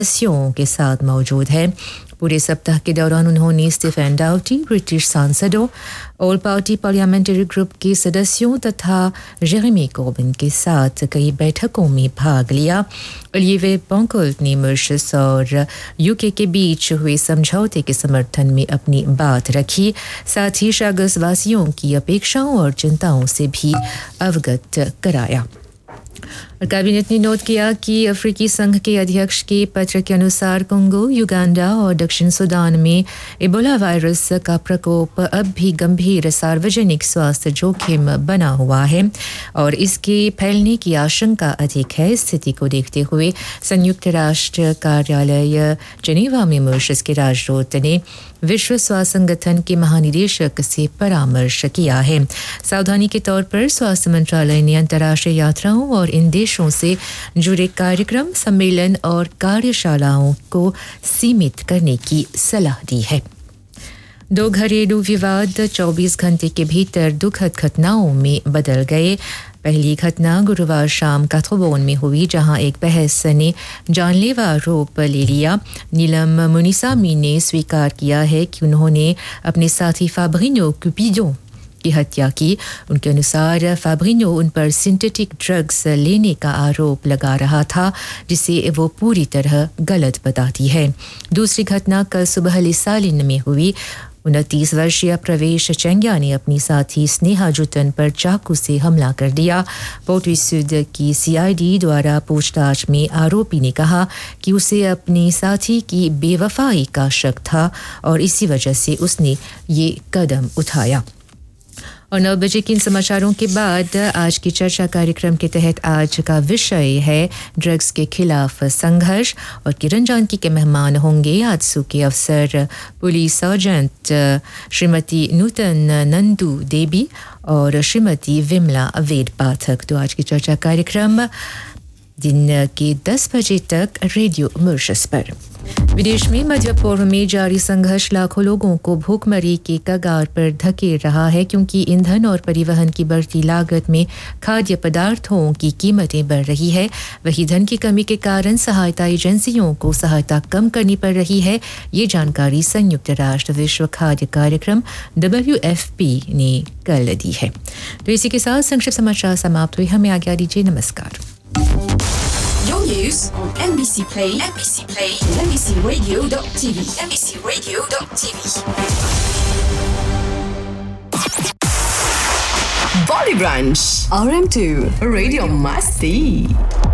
सदस्यों के साथ मौजूद है। पूरे सप्ताह के दौरान उन्होंने स्टीफन डाउटी, ब्रिटिश सांसदों, ऑल पार्टी पार्लियामेंट्री ग्रुप के सदस्यों तथा जेरेमी कोर्बिन के साथ कई बैठकों में भाग लिया। ओलिविये बॉन्कोल्ट ने मॉरिशस और यूके के बीच हुए समझौते के समर्थन में अपनी बात रखी। साथ ही शागस वासियों की अपेक्षाओं और चिंताओं से भी अवगत कराया। कैबिनेट ने नोट किया कि अफ्रीकी संघ के अध्यक्ष के पत्र के अनुसार कोंगो, युगांडा और दक्षिण सूडान में इबोला वायरस का प्रकोप अब भी गंभीर सार्वजनिक स्वास्थ्य जोखिम बना हुआ है और इसके फैलने की आशंका अधिक है। स्थिति को देखते हुए संयुक्त राष्ट्र कार्यालय जेनेवा में मॉरिशस के राजदूत ने विश्व स्वास्थ्य संगठन के महानिदेशक से परामर्श किया है। सावधानी के तौर पर स्वास्थ्य मंत्रालय ने अंतर्राष्ट्रीय यात्राओं और इन देशों से जुड़े कार्यक्रम, सम्मेलन और कार्यशालाओं को सीमित करने की सलाह दी है। 2 घरेलू विवाद 24 घंटे के भीतर दुखद घटनाओं में बदल गए। पहली घटना गुरुवार शाम काथोबोन में हुई, जहां एक बहस ने जानलेवा रूप ले लिया। नीलम मुनिसामी ने स्वीकार किया है कि उन्होंने अपने साथी फाब्रिनो कुपिडो की हत्या की। उनके अनुसार फाब्रिनो उन पर सिंथेटिक ड्रग्स लेने का आरोप लगा रहा था, जिसे वो पूरी तरह गलत बताती है। दूसरी घटना कल सुबह लिसालिन में हुई। 29 वर्षीय प्रवेश चेंग्या ने अपनी साथी स्नेहा जुटन पर चाकू से हमला कर दिया। पोर्टविसुद की सीआईडी द्वारा पूछताछ में आरोपी ने कहा कि उसे अपनी साथी की बेवफाई का शक था और इसी वजह से उसने ये कदम उठाया। और 9 बजे के इन समाचारों के बाद आज की चर्चा कार्यक्रम के तहत आज का विषय है ड्रग्स के खिलाफ संघर्ष और किरण जानकी के मेहमान होंगे आजसू के अफसर पुलिस सर्जेंट श्रीमती नूतन नंदू देवी और श्रीमती विमला वेद पाठक। तो आज की चर्चा कार्यक्रम दिन के 10 बजे तक रेडियो मॉरिशस पर। विदेश में मध्य पूर्व में जारी संघर्ष लाखों लोगों को भूखमरी के कगार पर धकेल रहा है, क्योंकि ईंधन और परिवहन की बढ़ती लागत में खाद्य पदार्थों की कीमतें बढ़ रही है। वहीं धन की कमी के कारण सहायता एजेंसियों को सहायता कम करनी पड़ रही है। ये जानकारी संयुक्त राष्ट्र विश्व खाद्य कार्यक्रम WFP ने कल दी है। तो इसी के साथ संक्षिप्त समाचार समाप्त हुए। हमें आज्ञा दीजिए। नमस्कार। Your news on NBC Play, NBCRadio.tv, NBCRadio.tv. Body Brunch, RM2, Radio Masti.